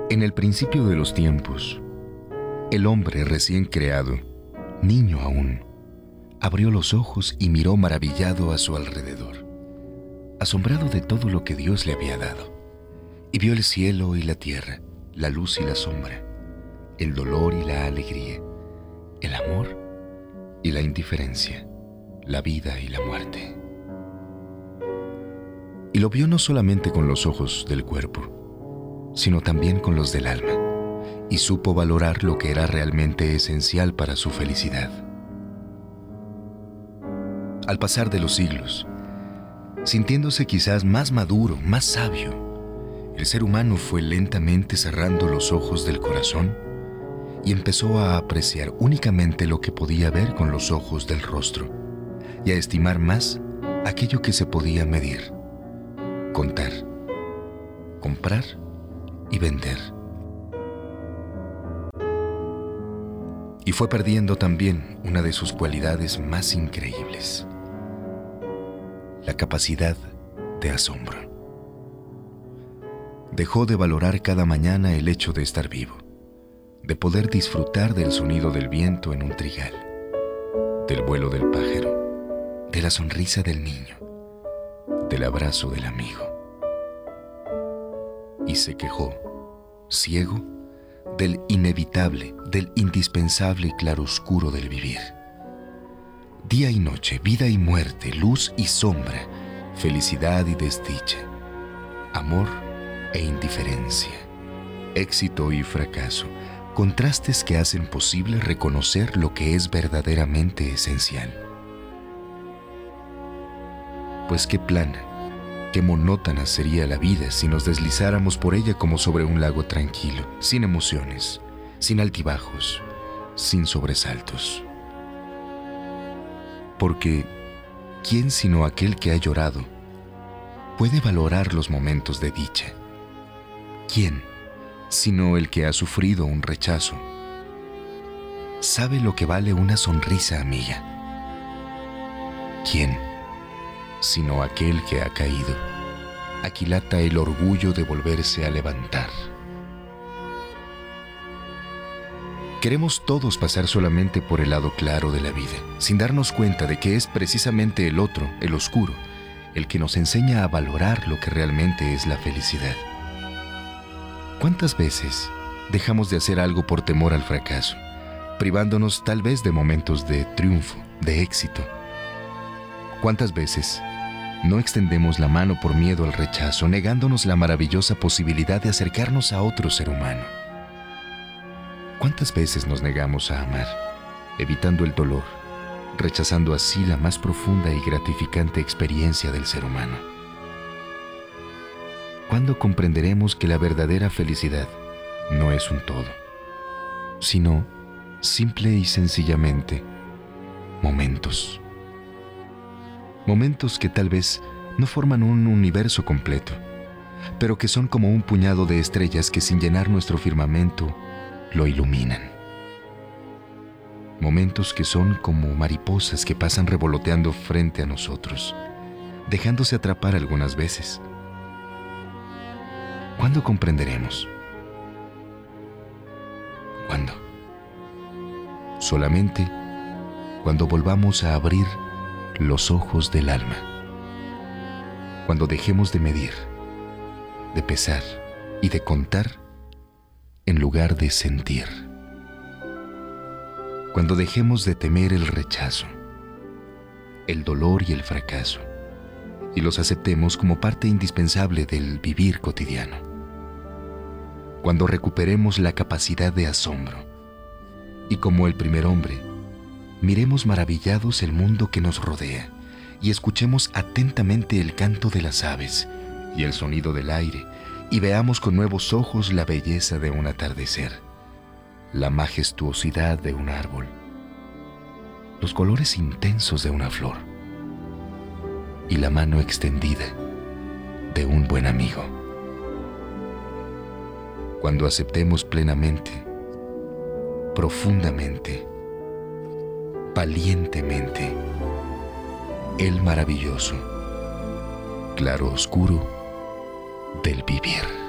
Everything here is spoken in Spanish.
En el principio de los tiempos, el hombre recién creado, niño aún, abrió los ojos y miró maravillado a su alrededor, asombrado de todo lo que Dios le había dado, y vio el cielo y la tierra, la luz y la sombra, el dolor y la alegría, el amor y la indiferencia, la vida y la muerte. Y lo vio no solamente con los ojos del cuerpo, sino también con los del alma, y supo valorar lo que era realmente esencial para su felicidad. Al pasar de los siglos, sintiéndose quizás más maduro, más sabio, el ser humano fue lentamente cerrando los ojos del corazón y empezó a apreciar únicamente lo que podía ver con los ojos del rostro y a estimar más aquello que se podía medir, contar, comprar y vender. Y fue perdiendo también una de sus cualidades más increíbles: la capacidad de asombro. Dejó de valorar cada mañana el hecho de estar vivo, de poder disfrutar del sonido del viento en un trigal, del vuelo del pájaro, de la sonrisa del niño, del abrazo del amigo. Y se quejó, ciego, del inevitable, del indispensable claroscuro del vivir. Día y noche, vida y muerte, luz y sombra, felicidad y desdicha, amor e indiferencia, éxito y fracaso, contrastes que hacen posible reconocer lo que es verdaderamente esencial. Pues qué plana, qué monótona sería la vida si nos deslizáramos por ella como sobre un lago tranquilo, sin emociones, sin altibajos, sin sobresaltos. Porque, ¿quién sino aquel que ha llorado puede valorar los momentos de dicha? ¿Quién, sino el que ha sufrido un rechazo, sabe lo que vale una sonrisa amiga? ¿Quién, sino aquel que ha caído, aquilata el orgullo de volverse a levantar? Queremos todos pasar solamente por el lado claro de la vida, sin darnos cuenta de que es precisamente el otro, el oscuro, el que nos enseña a valorar lo que realmente es la felicidad. ¿Cuántas veces dejamos de hacer algo por temor al fracaso, privándonos tal vez de momentos de triunfo, de éxito? ¿Cuántas veces no extendemos la mano por miedo al rechazo, negándonos la maravillosa posibilidad de acercarnos a otro ser humano? ¿Cuántas veces nos negamos a amar, evitando el dolor, rechazando así la más profunda y gratificante experiencia del ser humano? ¿Cuándo comprenderemos que la verdadera felicidad no es un todo, sino, simple y sencillamente, momentos? Momentos que tal vez no forman un universo completo, pero que son como un puñado de estrellas que sin llenar nuestro firmamento lo iluminan. Momentos que son como mariposas que pasan revoloteando frente a nosotros, dejándose atrapar algunas veces. ¿Cuándo comprenderemos? ¿Cuándo? Solamente cuando volvamos a abrir los ojos del alma, cuando dejemos de medir, de pesar y de contar en lugar de sentir, cuando dejemos de temer el rechazo, el dolor y el fracaso, y los aceptemos como parte indispensable del vivir cotidiano, cuando recuperemos la capacidad de asombro y, como el primer hombre, miremos maravillados el mundo que nos rodea y escuchemos atentamente el canto de las aves y el sonido del aire y veamos con nuevos ojos la belleza de un atardecer, la majestuosidad de un árbol, los colores intensos de una flor y la mano extendida de un buen amigo. Cuando aceptemos plenamente, profundamente, valientemente, el maravilloso, claro oscuro del vivir.